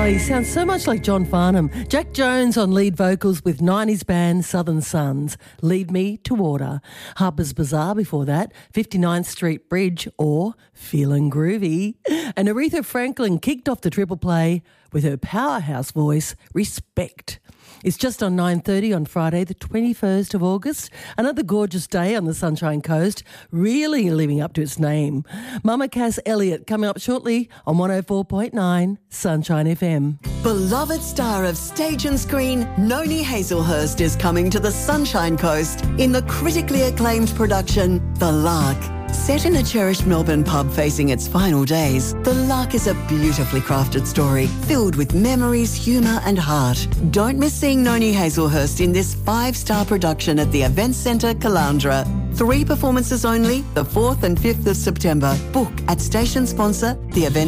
Oh, he sounds so much like John Farnham. Jack Jones on lead vocals with 90s band Southern Sons, Lead Me to Water. Harper's Bazaar before that, 59th Street Bridge or Feelin' Groovy. And Aretha Franklin kicked off the triple play with her powerhouse voice, Respect. It's just on 9:30 on Friday, the 21st of August. Another gorgeous day on the Sunshine Coast, really living up to its name. Mama Cass Elliott coming up shortly on 104.9 Sunshine FM. Beloved star of stage and screen, Noni Hazelhurst is coming to the Sunshine Coast in the critically acclaimed production, The Lark. Set in a cherished Melbourne pub facing its final days, The Lark is a beautifully crafted story filled with memories, humour and heart. Don't miss seeing Noni Hazelhurst in this 5-star production at the Event Centre, Caloundra. 3 performances only, the 4th and 5th of September. Book at station sponsor,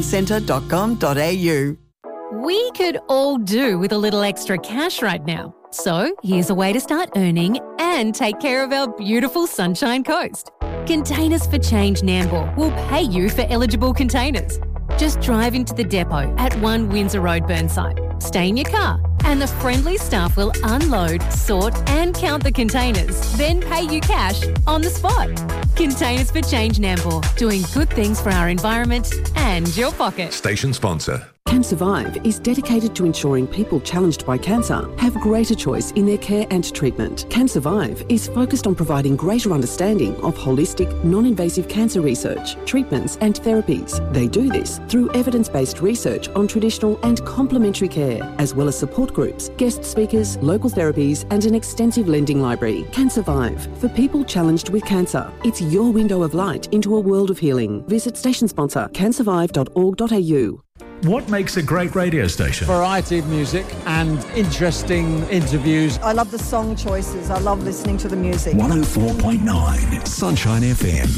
theeventcentre.com.au. We could all do with a little extra cash right now. So here's a way to start earning and take care of our beautiful Sunshine Coast. Containers for Change Nambour will pay you for eligible containers. Just drive into the depot at 1 Windsor Road, Burnside. Stay in your car and the friendly staff will unload, sort and count the containers, then pay you cash on the spot. Containers for Change Nambour, doing good things for our environment and your pocket. Station sponsor. CanSurvive is dedicated to ensuring people challenged by cancer have greater choice in their care and treatment. CanSurvive is focused on providing greater understanding of holistic, non-invasive cancer research, treatments and therapies. They do this through evidence-based research on traditional and complementary care, as well as support groups, guest speakers, local therapies and an extensive lending library. CanSurvive, for people challenged with cancer. It's your window of light into a world of healing. Visit station sponsor cansurvive.org.au. What makes a great radio station? Variety of music and interesting interviews. I love the song choices. I love listening to the music. 104.9 Sunshine FM.